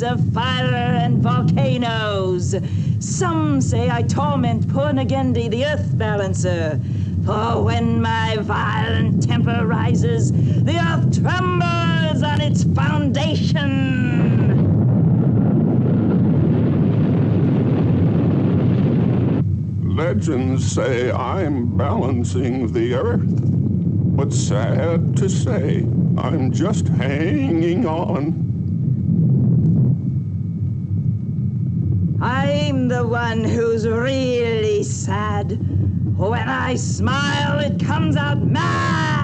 of fire and volcanoes. Some say I torment Purnagendi, the earth balancer. For when my violent temper rises, the earth trembles on its foundation. Legends say I'm balancing the earth, but sad to say, I'm just hanging on. I'm the one who's really sad. When I smile, it comes out mad.